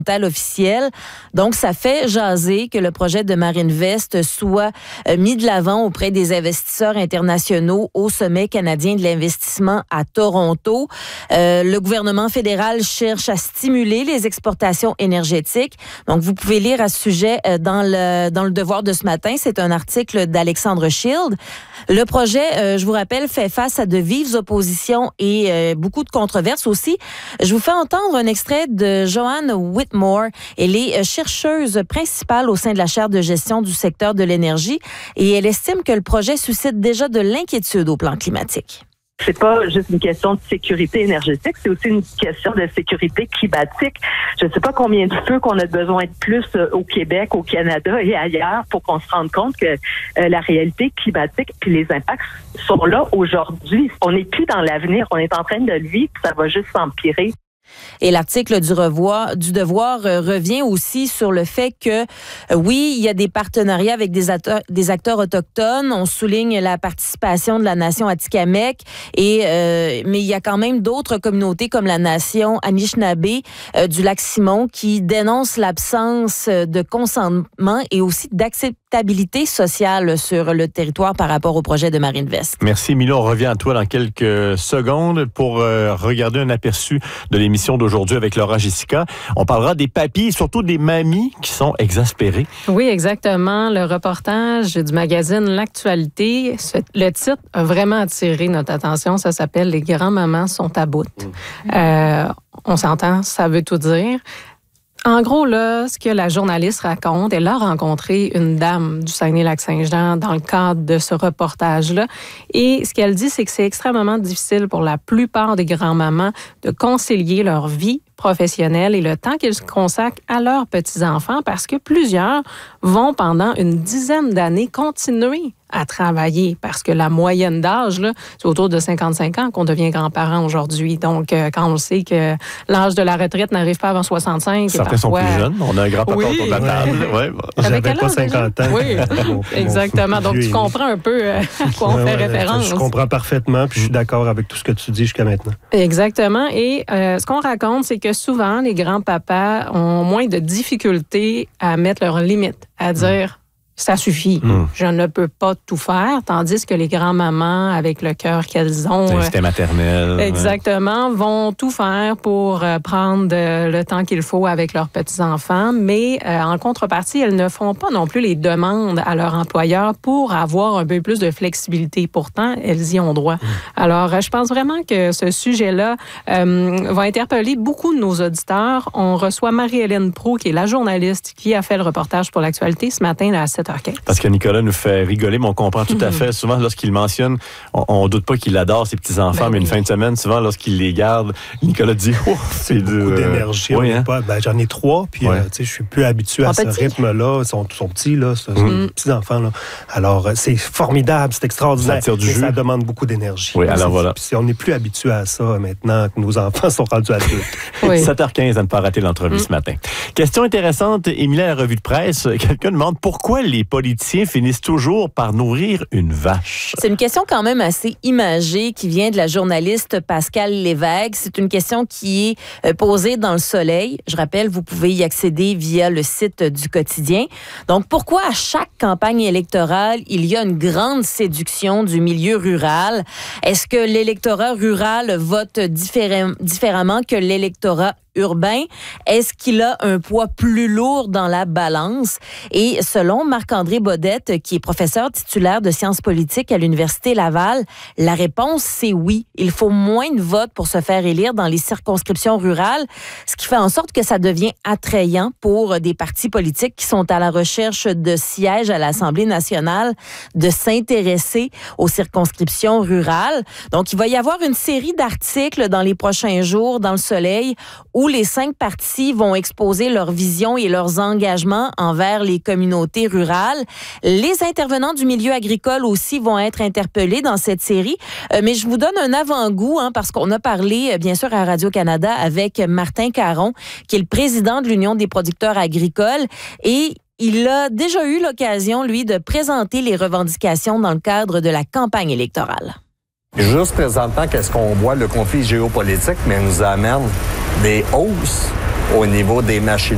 officielle. Donc, ça fait jaser que le projet de MarineVest soit mis de l'avant auprès des investisseurs internationaux au sommet canadien de l'investissement à Toronto. Le gouvernement fédéral cherche à stimuler les exportations énergétiques. Donc, vous pouvez lire à ce sujet dans le Devoir de ce matin. C'est un article d'Alexandre Shield. Le projet, je vous rappelle, fait face à de vives oppositions et beaucoup de controverses aussi. Je vous fais entendre un extrait de Joanne Whitmore. Elle est chercheuse principale au sein de la chaire de gestion du secteur de l'énergie et elle estime que le projet suscite déjà de l'inquiétude au plan climatique. C'est pas juste une question de sécurité énergétique, c'est aussi une question de sécurité climatique. Je ne sais pas combien de feux qu'on a besoin de plus au Québec, au Canada et ailleurs pour qu'on se rende compte que la réalité climatique puis les impacts sont là aujourd'hui. On n'est plus dans l'avenir, on est en train de le vivre, ça va juste s'empirer. Et l'article du Devoir revient aussi sur le fait que, oui, il y a des partenariats avec des acteurs autochtones. On souligne la participation de la nation Atikamekw, mais il y a quand même d'autres communautés comme la nation Anishinaabe du Lac-Simon qui dénoncent l'absence de consentement et aussi d'acceptabilité sociale sur le territoire par rapport au projet de MarineVest. Merci, Milo. On revient à toi dans quelques secondes pour regarder un aperçu de l'émission d'aujourd'hui avec Laura Jessica. On parlera des papis et surtout des mamies qui sont exaspérées. Oui, exactement. Le reportage du magazine L'Actualité, le titre a vraiment attiré notre attention. Ça s'appelle « Les grands-mamans sont à bout ». On s'entend, ça veut tout dire. En gros, là, ce que la journaliste raconte, elle a rencontré une dame du Saguenay-Lac-Saint-Jean dans le cadre de ce reportage-là. Et ce qu'elle dit, c'est que c'est extrêmement difficile pour la plupart des grands-mamans de concilier leur vie professionnelle et le temps qu'ils se consacrent à leurs petits-enfants parce que plusieurs vont pendant une dizaine d'années continuer à travailler parce que la moyenne d'âge, là, c'est autour de 55 ans qu'on devient grand-parent aujourd'hui. Donc, quand on sait que l'âge de la retraite n'arrive pas avant 65... Certains sont plus jeunes. On a un grand-papa autour de la table. Ouais. J'avais pas 50 ans. Oui, exactement. Donc, tu comprends un peu à quoi on fait référence. Je comprends parfaitement, puis je suis d'accord avec tout ce que tu dis jusqu'à maintenant. Exactement. Et ce qu'on raconte, c'est que souvent, les grands-papas ont moins de difficultés à mettre leurs limites, à dire... Ça suffit. Je ne peux pas tout faire, tandis que les grands-mamans, avec le cœur qu'elles ont... L'instinct maternel. Exactement, vont tout faire pour prendre le temps qu'il faut avec leurs petits-enfants, mais en contrepartie, elles ne font pas non plus les demandes à leur employeur pour avoir un peu plus de flexibilité. Pourtant, elles y ont droit. Alors, je pense vraiment que ce sujet-là va interpeller beaucoup de nos auditeurs. On reçoit Marie-Hélène Proulx, qui est la journaliste qui a fait le reportage pour l'Actualité ce matin à 7h15. Parce que Nicolas nous fait rigoler, mais on comprend tout à fait. Souvent, lorsqu'il mentionne, on ne doute pas qu'il adore ses petits-enfants, mais une fin de semaine, souvent, lorsqu'il les garde, Nicolas dit « Oh, c'est beaucoup d'énergie. Oui, hein? J'en ai 3, puis je suis plus habitué à ce rythme-là. Ils sont petits, là, petits-enfants. Là. Alors, c'est formidable, c'est extraordinaire. Ça tire du jus. Ça demande beaucoup d'énergie. Oui, alors voilà. Puis on n'est plus habitué à ça maintenant que nos enfants sont rendus adultes. 7h15 à ne pas rater l'entrevue ce matin. Question intéressante, Émilie, à la revue de presse, quelqu'un demande pourquoi les politiciens finissent toujours par nourrir une vache? C'est une question quand même assez imagée qui vient de la journaliste Pascale Lévesque. C'est une question qui est posée dans Le Soleil. Je rappelle, vous pouvez y accéder via le site du quotidien. Donc, pourquoi à chaque campagne électorale, il y a une grande séduction du milieu rural? Est-ce que l'électorat rural vote différemment que l'électorat urbain? Est-ce qu'il a un poids plus lourd dans la balance? Et selon Marc-André Bodette, qui est professeur titulaire de sciences politiques à l'Université Laval, la réponse, c'est oui. Il faut moins de votes pour se faire élire dans les circonscriptions rurales, ce qui fait en sorte que ça devient attrayant pour des partis politiques qui sont à la recherche de sièges à l'Assemblée nationale, de s'intéresser aux circonscriptions rurales. Donc, il va y avoir une série d'articles dans les prochains jours dans Le Soleil où les 5 partis vont exposer leur vision et leurs engagements envers les communautés rurales. Les intervenants du milieu agricole aussi vont être interpellés dans cette série. Mais je vous donne un avant-goût, parce qu'on a parlé, bien sûr, à Radio-Canada avec Martin Caron, qui est le président de l'Union des producteurs agricoles. Et il a déjà eu l'occasion, lui, de présenter les revendications dans le cadre de la campagne électorale. Juste présentement, qu'est-ce qu'on voit, le conflit géopolitique, mais nous amène des hausses au niveau des machines.